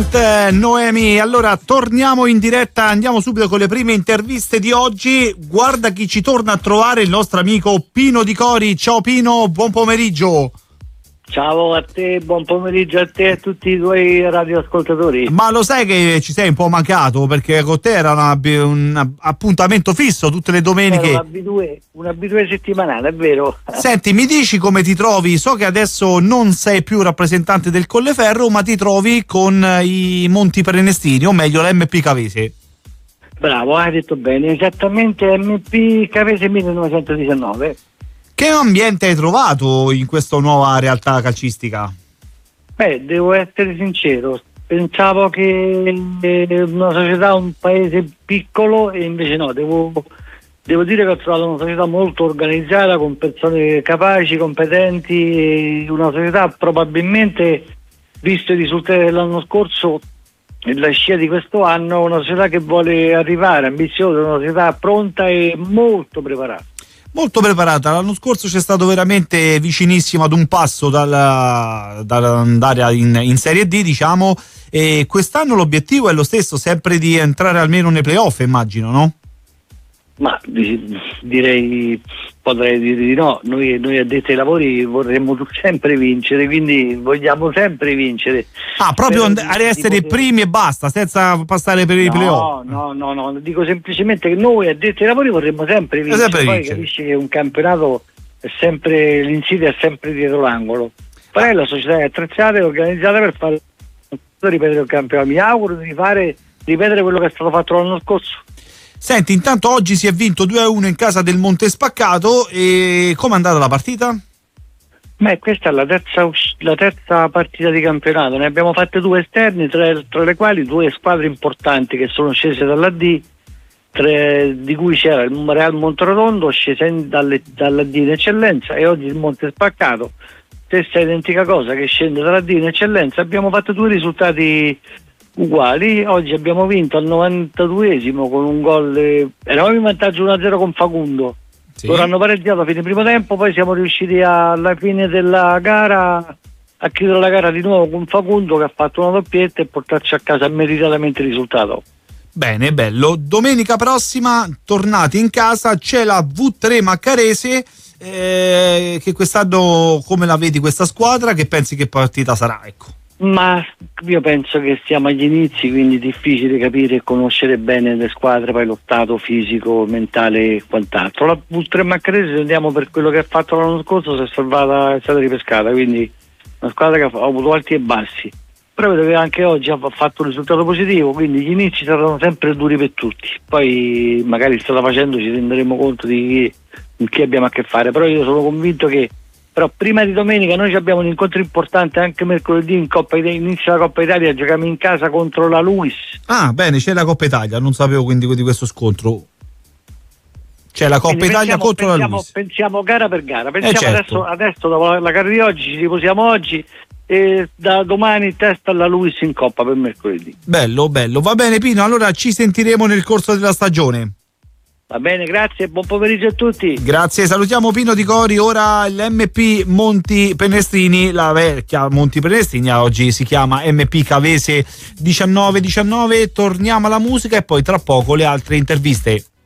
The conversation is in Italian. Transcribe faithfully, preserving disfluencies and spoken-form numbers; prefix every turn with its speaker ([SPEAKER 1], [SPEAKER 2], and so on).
[SPEAKER 1] Cult Noemi. Allora torniamo in diretta, andiamo subito con le prime interviste di oggi. Guarda chi ci torna a trovare, il nostro amico Pino Di Cori. Ciao Pino, buon pomeriggio.
[SPEAKER 2] Ciao a te, buon pomeriggio a te e a tutti i tuoi radioascoltatori.
[SPEAKER 1] Ma lo sai che ci sei un po' mancato, perché con te era una, un appuntamento fisso tutte le domeniche.
[SPEAKER 2] Era un'abitudine, un'abitudine settimanale, è vero.
[SPEAKER 1] Senti, mi dici come ti trovi? So che adesso non sei più rappresentante del Colleferro, ma ti trovi con i Monti Prenestini, o meglio l'M P Cavese.
[SPEAKER 2] Bravo, hai detto bene, esattamente M P Cavese millenovecentodiciannove.
[SPEAKER 1] Che ambiente hai trovato in questa nuova realtà calcistica?
[SPEAKER 2] Beh, devo essere sincero, pensavo che una società, un paese piccolo, e invece no, devo, devo dire che ho trovato una società molto organizzata, con persone capaci, competenti, una società probabilmente, visto i risultati dell'anno scorso e la scia di questo anno, una società che vuole arrivare, ambiziosa, una società pronta e molto preparata.
[SPEAKER 1] Molto preparata, l'anno scorso c'è stato veramente vicinissimo ad un passo dal, dall'andare in, in Serie D, diciamo, e quest'anno l'obiettivo è lo stesso, sempre di entrare almeno nei playoff, immagino, no?
[SPEAKER 2] Ma direi, potrei dire di no, noi, noi addetti ai lavori vorremmo sempre vincere, quindi vogliamo sempre vincere.
[SPEAKER 1] Ah, proprio and- a essere poter... primi e basta, senza passare per i
[SPEAKER 2] no,
[SPEAKER 1] playoff?
[SPEAKER 2] No, no, no, dico semplicemente che noi addetti ai lavori vorremmo sempre vincere,
[SPEAKER 1] sempre
[SPEAKER 2] poi
[SPEAKER 1] vincere.
[SPEAKER 2] Capisci che un campionato è sempre, l'insidia è sempre dietro l'angolo, poi ah. la società è attrezzata e organizzata per fare ripetere il campionato, mi auguro di fare ripetere quello che è stato fatto l'anno scorso.
[SPEAKER 1] Senti, intanto oggi si è vinto due a uno in casa del Monte Spaccato, e com'è andata la partita?
[SPEAKER 2] Beh, questa è la terza, la terza partita di campionato, ne abbiamo fatte due esterni, tra, tra le quali due squadre importanti che sono scese dalla D, tre, di cui c'era il Real Monterotondo, scesa in, dalle, dalla D in eccellenza, e oggi il Monte Spaccato, stessa identica cosa, che scende dalla D in eccellenza. Abbiamo fatto due risultati uguali, oggi abbiamo vinto al novantaduesimo con un gol, eh, eravamo in vantaggio uno a zero con Facundo, sì. Loro hanno pareggiato a fine primo tempo, poi siamo riusciti a, alla fine della gara a chiudere la gara di nuovo con Facundo, che ha fatto una doppietta, e portarci a casa meritatamente il risultato.
[SPEAKER 1] Bene, bello. Domenica prossima tornati in casa, c'è la V tre Maccarese, eh, che quest'anno come la vedi questa squadra? Che pensi che partita sarà? Ecco.
[SPEAKER 2] Ma io penso che siamo agli inizi, quindi è difficile capire e conoscere bene le squadre, poi lo stato fisico, mentale e quant'altro. La V tre Maccarese, se andiamo per quello che ha fatto l'anno scorso, si è salvata, è stata ripescata, quindi una squadra che ha avuto alti e bassi, però vedo che anche oggi ha fatto un risultato positivo, quindi gli inizi saranno sempre duri per tutti, poi magari strada facendo ci renderemo conto di chi, di chi abbiamo a che fare, però io sono convinto che però prima di domenica noi abbiamo un incontro importante anche mercoledì in Coppa Italia, inizia la Coppa Italia, giochiamo in casa contro la Luis.
[SPEAKER 1] Ah, bene, c'è la Coppa Italia, non sapevo quindi di questo scontro. C'è la Coppa quindi Italia
[SPEAKER 2] pensiamo,
[SPEAKER 1] contro
[SPEAKER 2] pensiamo,
[SPEAKER 1] la Luis.
[SPEAKER 2] Pensiamo gara per gara, pensiamo
[SPEAKER 1] eh certo.
[SPEAKER 2] adesso, adesso dopo la, la gara di oggi ci riposiamo oggi e da domani testa alla Luis in Coppa per mercoledì.
[SPEAKER 1] Bello, bello, va bene Pino, allora ci sentiremo nel corso della stagione.
[SPEAKER 2] Va bene, grazie, buon pomeriggio a tutti.
[SPEAKER 1] Grazie, salutiamo Pino Di Cori. Ora l'M P Monti Prenestini, la vecchia Monti Prenestini, oggi si chiama M P Cavese diciannove diciannove. Torniamo alla musica e poi tra poco le altre interviste.